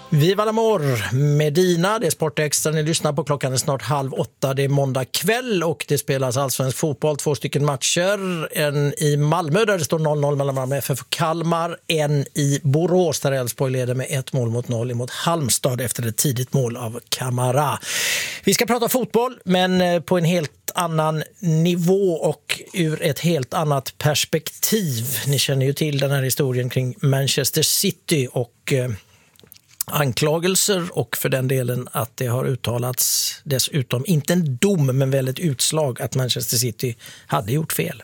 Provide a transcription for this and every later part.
Viva l'amor, Medina, det är Sportextra. Ni lyssnar på, klockan är snart 7:30. Det är måndag kväll och det spelas allsvensk fotboll. 2 stycken matcher. En i Malmö där det står 0-0 mellan Malmö FF och Kalmar. En i Borås där Elfsborg leder med 1-0 mot Halmstad efter ett tidigt mål av Camara. Vi ska prata fotboll, men på en helt annan nivå och ur ett helt annat perspektiv. Ni känner ju till den här historien kring Manchester City och anklagelser, och för den delen att det har uttalats dessutom, inte en dom men väl ett utslag, att Manchester City hade gjort fel.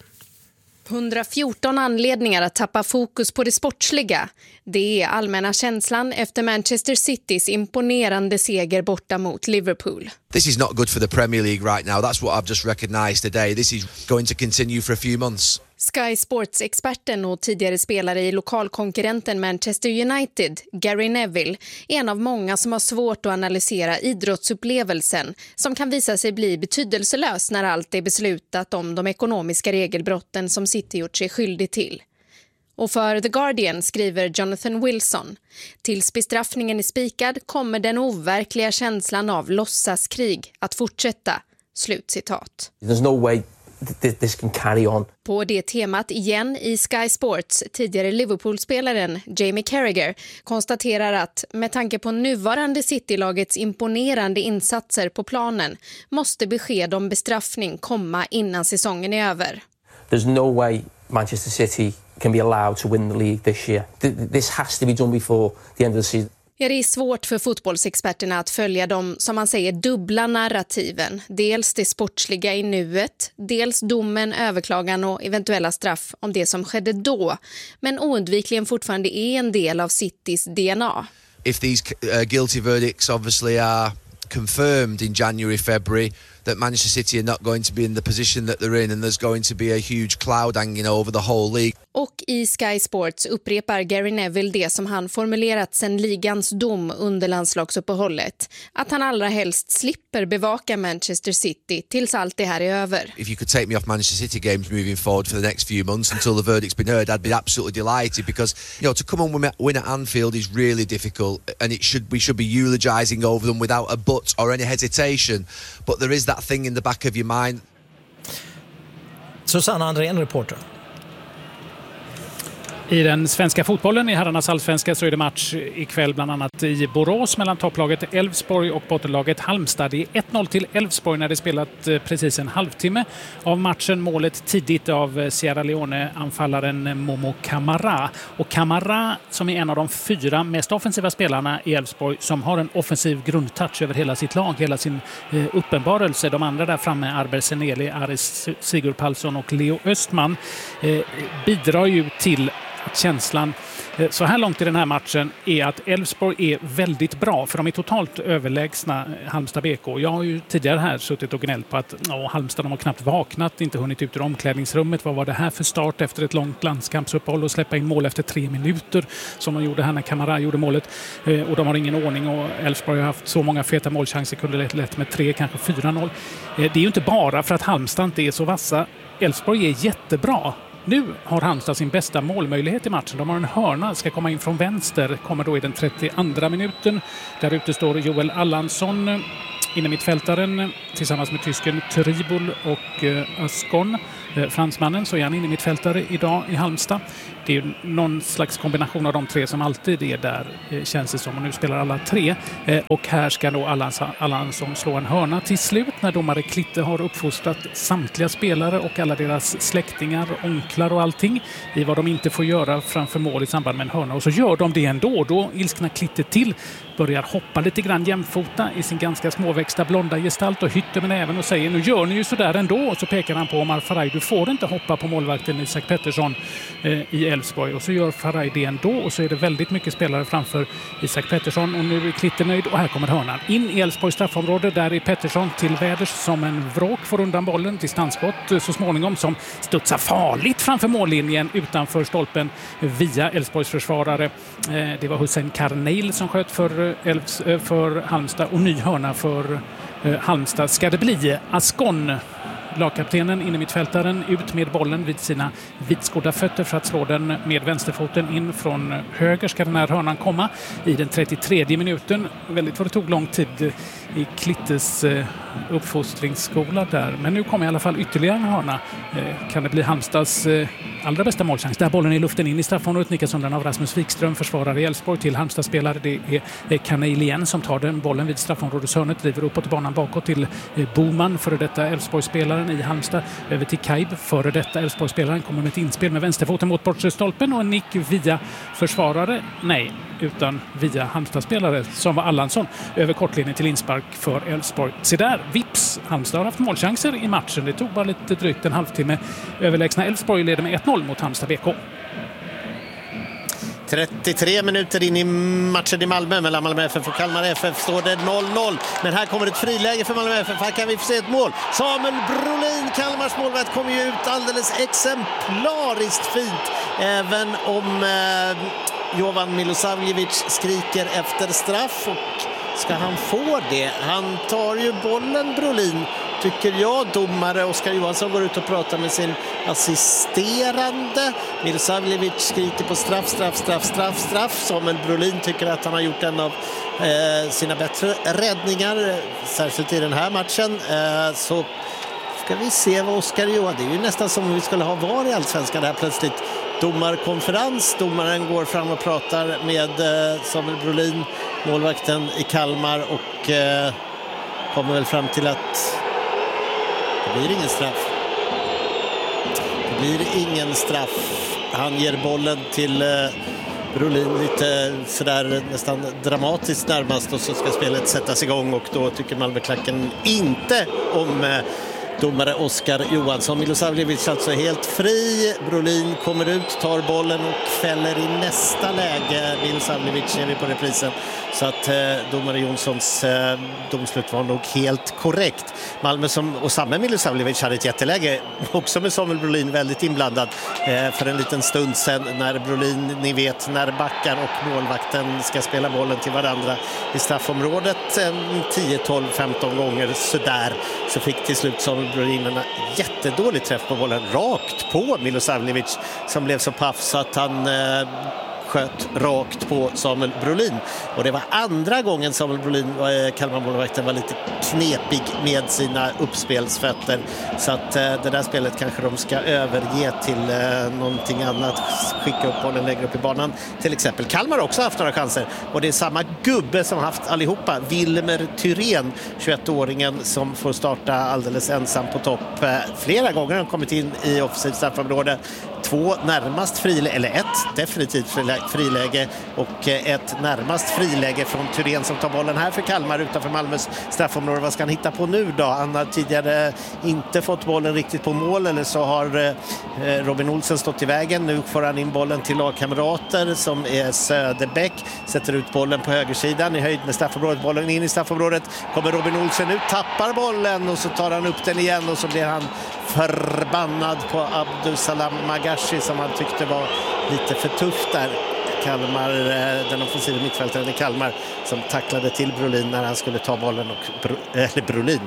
114 anledningar att tappa fokus på det sportsliga. Det är allmänna känslan efter Manchester Citys imponerande seger borta mot Liverpool. This is not good for the Premier League right now. That's what I've just recognized today. This is going to continue for a few months. Sky Sports-experten och tidigare spelare i lokalkonkurrenten Manchester United, Gary Neville, är en av många som har svårt att analysera idrottsupplevelsen som kan visa sig bli betydelselös när allt är beslutat om de ekonomiska regelbrotten som City gjort sig skyldig till. Och för The Guardian skriver Jonathan Wilson: tills bestraffningen är spikad kommer den overkliga känslan av låtsaskrig att fortsätta. Slutcitat. There's no way this can carry on. På det temat igen i Sky Sports, tidigare Liverpool-spelaren Jamie Carragher konstaterar att med tanke på nuvarande City-lagets imponerande insatser på planen måste besked om bestraffning komma innan säsongen är över. There's no way Manchester City can be allowed to win the league this year. This has to be done before the end of the season. Ja, det är svårt för fotbollsexperterna att följa de, som man säger, dubbla narrativen. Dels det sportsliga i nuet, dels domen, överklagan och eventuella straff om det som skedde då. Men oundvikligen fortfarande är en del av Citys DNA. If these guilty verdicts obviously are confirmed in January, February, that Manchester City are not going to be in the position that they're in, and there's going to be a huge cloud hanging over the whole league. Och i Sky Sports upprepar Gary Neville det som han formulerat sedan ligans dom under landslagsuppehållet. Att han allra helst slipper bevaka Manchester City tills allt det här är över. If you could take me off Manchester City games moving forward for the next few months until the verdict's been heard, I'd be absolutely delighted, because to come on win at Anfield is really difficult, and we should be eulogising over them without a but or any hesitation. But there is that thing in the back of your mind. Susanna Andrén, reporter. I den svenska fotbollen i herrarnas allsvenska så är det match ikväll bland annat i Borås mellan topplaget Elfsborg och bottenlaget Halmstad. Det är 1-0 till Elfsborg när det spelat precis en halvtimme av matchen. Målet tidigt av Sierra Leone-anfallaren Momo Camara. Och Camara, som är en av de 4 mest offensiva spelarna i Elfsborg, som har en offensiv grundtouch över hela sitt lag, hela sin uppenbarelse. De andra där framme, Arber Seneli, Aris Sigurpalsson och Leo Östman, bidrar ju till känslan så här långt i den här matchen är att Elfsborg är väldigt bra, för de är totalt överlägsna Halmstad BK. Jag har ju tidigare här suttit och gnällt på att Halmstad, de har knappt vaknat, inte hunnit ut ur omklädningsrummet. Vad var det här för start efter ett långt landskampsuppehåll och släppa in mål efter 3 minuter som de gjorde här när Camara gjorde målet, och de har ingen ordning, och Elfsborg har haft så många feta målchanser, kunde lätt med 3, kanske 4-0. Det är ju inte bara för att Halmstad inte är så vassa. Elfsborg är jättebra. Nu har Halmstad sin bästa målmöjlighet i matchen. De har en hörna, ska komma in från vänster, kommer då i den 32:a minuten. Där ute står Joel Allansson, innermittfältaren, tillsammans med tysken Tribul och Ascon. Fransmannen, så är han innermittfältare idag i Halmstad. Det är ju någon slags kombination av de 3 som alltid är där, känns det som. Och nu spelar alla 3. Och här ska då Allansson slå en hörna till slut när domare Klitte har uppfostrat samtliga spelare och alla deras släktingar, onklar och allting i vad de inte får göra framför mål i samband med en hörna. Och så gör de det ändå. Då ilsknar Klitte till, börjar hoppa lite grann jämfota i sin ganska småväxta blonda gestalt och hytter med näven och säger: nu gör ni ju sådär ändå. Och så pekar han på Omar Faraj: du får inte hoppa på målvakten Isak Pettersson i Elfsborg. Och så gör Faraj det ändå, och så är det väldigt mycket spelare framför Isak Pettersson, och nu är Klitte nöjd, och här kommer hörnan. In i Elfsborgs straffområde, där är Pettersson till väders som en vråk, får undan bollen, distansskott så småningom som studsar farligt framför mållinjen utanför stolpen via Elfsborgs försvarare. Det var Hussein Karneil som sköt för Halmstad, och ny hörna för Halmstad ska det bli. Ascon lagkaptenen, in i mittfältaren, ut med bollen vid sina vitskodda fötter för att slå den med vänsterfoten in från höger. Ska den här hörnan komma i den 33:e minuten. Väldigt vad det tog lång tid i Klittes uppfostringsskola där. Men nu kommer i alla fall ytterligare en hörna. Kan det bli Halmstads allra bästa målchans? Där bollen i luften in i straffområdet, nickas undan av Rasmus Wikström, försvarare i Elfsborg till Halmstads spelare. Det är Kanel igen som tar den bollen vid straffområdeshörnet, driver uppåt i banan bakåt till Boman, före detta Elfsborgsspelaren i Halmstad, över till Kaib, före detta Elfsborgsspelaren, kommer med ett inspel med vänsterfoten mot bortre stolpen och en nick via försvarare. Nej, utan via Halmstadspelare som var Allansson över kortlinjen till inspark för Elfsborg. Se där, vips! Halmstad har haft målchanser i matchen. Det tog bara lite drygt en halvtimme. Överlägsna Elfsborg leder med 1-0 mot Halmstad BK. 33 minuter in i matchen i Malmö mellan Malmö FF och Kalmar FF står det 0-0. Men här kommer ett friläge för Malmö FF. Här kan vi få se ett mål. Samuel Brolin, Kalmars målvakt, kommer ju ut alldeles exemplariskt fint. Även om Jovan Milosavljevic skriker efter straff, och ska han få det? Han tar ju bollen, Brolin, tycker jag. Domare Oskar Johansson går ut och pratar med sin assisterande. Milosavljevic skriker på straff. Samuel Brolin tycker att han har gjort en av sina bättre räddningar, särskilt i den här matchen. Så ska vi se vad Oskar Johansson... Det är ju nästan som om vi skulle ha VAR i Allsvenskan där plötsligt. Domarkonferens. Domaren går fram och pratar med Samuel Brolin, målvakten i Kalmar, och kommer väl fram till att det blir ingen straff. Det blir ingen straff. Han ger bollen till Brolin lite sådär nästan dramatiskt närmast, och så ska spelet sättas igång, och då tycker Malmöklacken inte om domare Oskar Johansson. Milosavljevic alltså helt fri. Brolin kommer ut, tar bollen och fäller i nästa läge. Milosavljevic är vi på reprisen. Så att domare Jonssons domslut var nog helt korrekt. Malmö och samma Milosavljevic hade ett jätteläge också med Samuel Brolin väldigt inblandad för en liten stund sedan, när Brolin, ni vet, när backar och målvakten ska spela bollen till varandra i straffområdet 10, 12, 15 gånger sådär, så fick till slut Samuel Brolin en jättedålig träff på bollen rakt på Milosavljevic, som blev så paff så att han sköt rakt på Samuel Brolin. Och det var andra gången Samuel Brolin, Kalmarmålvakten, var lite knepig med sina uppspelsfötter. Så att det där spelet kanske de ska överge till någonting annat. Skicka upp bollen längre upp i banan. Till exempel Kalmar också haft några chanser. Och det är samma gubbe som haft allihopa. Wilmer Thyrén, 21-åringen, som får starta alldeles ensam på topp. Flera gånger har han kommit in i offensivt straffområde. 2 närmast friläge, eller 1 definitivt friläge, och ett närmast friläge från Thyrén som tar bollen här för Kalmar utanför Malmös straffområde. Vad ska han hitta på nu då? Han har tidigare inte fått bollen riktigt på mål, eller så har Robin Olsen stått i vägen. Nu får han in bollen till lagkamrater som är Söderbäck, sätter ut bollen på högersidan i höjd med straffområdet. Bollen in i straffområdet, kommer Robin Olsen ut, tappar bollen, och så tar han upp den igen, och så blir han förbannad på Abdusalam Magashi som han tyckte var lite för tufft där. Kalmar, den offensiva mittfältaren i Kalmar, som tacklade till Brolin när han skulle ta bollen, och Brolin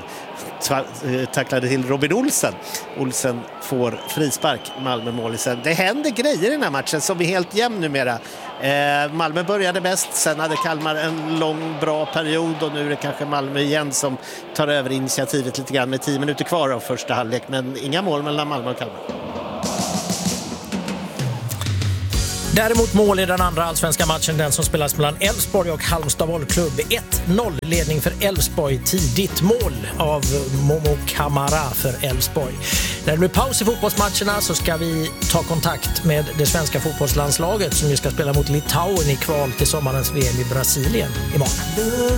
tacklade till Robin Olsen. Olsen får frispark, Malmö-målisen. Det händer grejer i den här matchen som är helt jämn numera. Malmö började bäst, sen hade Kalmar en lång bra period, och nu är det kanske Malmö igen som tar över initiativet lite grann med 10 minuter kvar av första halvlek, men inga mål mellan Malmö och Kalmar. Däremot mål i den andra allsvenska matchen, den som spelas mellan Elfsborg och Halmstad bollklubb. 1-0 ledning för Elfsborg, tidigt mål av Momo Kamara för Elfsborg. När det blir paus i fotbollsmatcherna så ska vi ta kontakt med det svenska fotbollslandslaget som ju ska spela mot Litauen i kval till sommarens VM i Brasilien imorgon.